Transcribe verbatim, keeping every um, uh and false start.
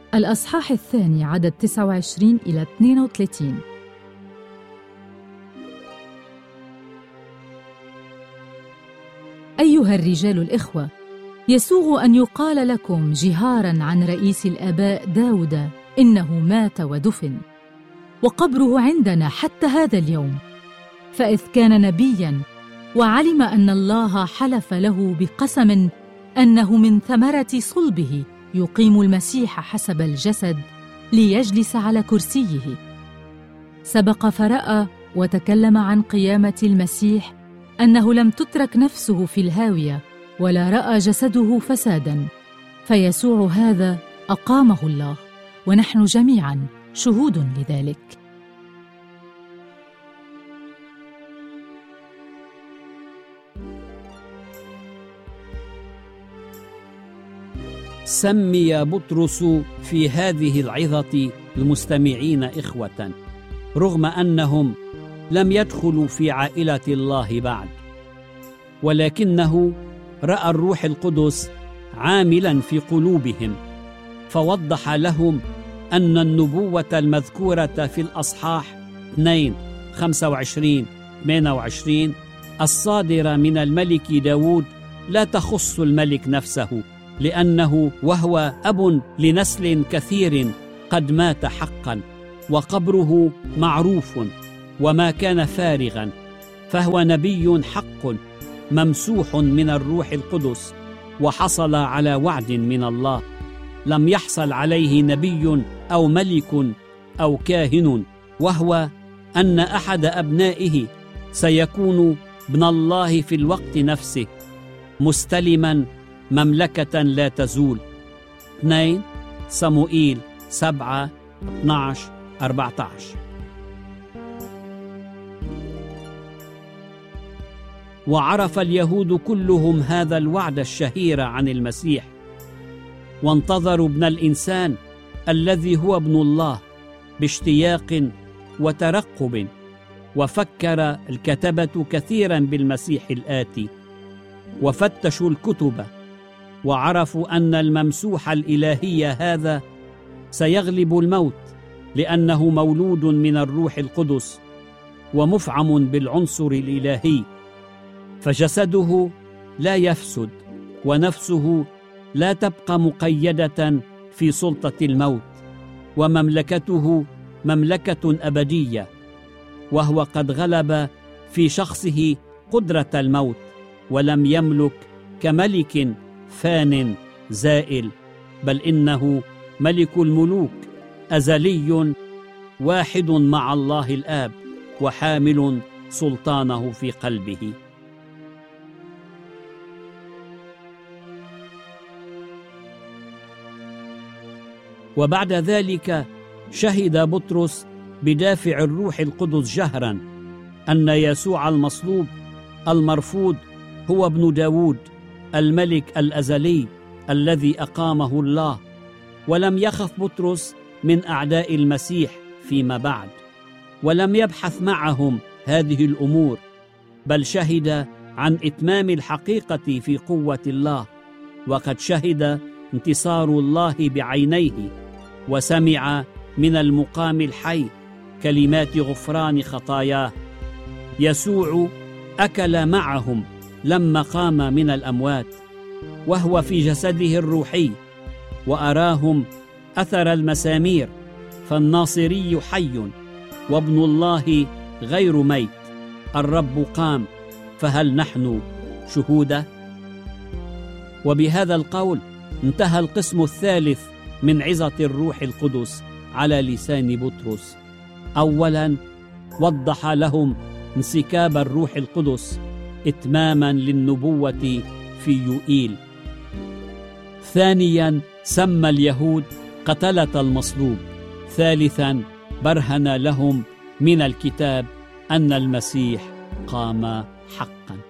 الأصحاح الثاني عدد تسعة وعشرين إلى اثنين وثلاثين. أيها الرجال الإخوة، يسوغ أن يقال لكم جهاراً عن رئيس الآباء داود إنه مات ودفن، وقبره عندنا حتى هذا اليوم. فإذ كان نبياً وعلم أن الله حلف له بقسم أنه من ثمرة صلبه يقيم المسيح حسب الجسد ليجلس على كرسيه، سبق فرأى وتكلم عن قيامة المسيح أنه لم تترك نفسه في الهاوية ولا رأى جسده فسادا، فيسوع هذا أقامه الله، ونحن جميعا شهود لذلك. سمي بطرس في هذه العظة المستمعين إخوة، رغم أنهم لم يدخلوا في عائلة الله بعد، ولكنه رأى الروح القدس عاملاً في قلوبهم، فوضح لهم أن النبوة المذكورة في الأصحاح اثنين خمسة وعشرين ثمانية وعشرين الصادرة من الملك داود لا تخص الملك نفسه، لأنه وهو أب لنسل كثير قد مات حقاً، وقبره معروف وما كان فارغاً، فهو نبي حق ممسوح من الروح القدس، وحصل على وعد من الله لم يحصل عليه نبي أو ملك أو كاهن، وهو أن أحد أبنائه سيكون ابن الله في الوقت نفسه، مستلما مملكة لا تزول. اثنين صموئيل سبعة اثني عشر أربعة عشر. وعرف اليهود كلهم هذا الوعد الشهير عن المسيح، وانتظروا ابن الإنسان الذي هو ابن الله باشتياق وترقب، وفكر الكتبة كثيرا بالمسيح الآتي، وفتشوا الكتب وعرفوا أن الممسوح الإلهي هذا سيغلب الموت، لأنه مولود من الروح القدس ومفعم بالعنصر الإلهي، فجسده لا يفسد ونفسه لا تبقى مقيدة في سلطة الموت، ومملكته مملكة أبدية، وهو قد غلب في شخصه قدرة الموت، ولم يملك كملك فان زائل، بل إنه ملك الملوك أزلي واحد مع الله الآب، وحامل سلطانه في قلبه. وبعد ذلك شهد بطرس بدافع الروح القدس جهرا أن يسوع المصلوب المرفوض هو ابن داود الملك الأزلي الذي أقامه الله، ولم يخف بطرس من أعداء المسيح فيما بعد، ولم يبحث معهم هذه الأمور، بل شهد عن إتمام الحقيقة في قوة الله، وقد شهد انتصار الله بعينيه، وسمع من المقام الحي كلمات غفران خطاياه. يسوع أكل معهم لما قام من الأموات وهو في جسده الروحي، وأراهم أثر المسامير، فالناصري حي وابن الله غير ميت، الرب قام، فهل نحن شهوده؟ وبهذا القول انتهى القسم الثالث من عظة الروح القدس على لسان بطرس. أولاً وضح لهم انسكاب الروح القدس إتماماً للنبوة في يوئيل. ثانياً سمى اليهود قتلة المصلوب. ثالثاً برهن لهم من الكتاب أن المسيح قام حقاً.